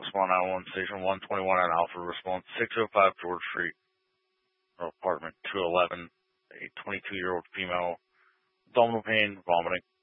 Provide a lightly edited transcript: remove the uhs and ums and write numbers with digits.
respond 911, station 121 at Alpha, respond 605 George Street, apartment 211, a 22-year-old female, abdominal pain, vomiting.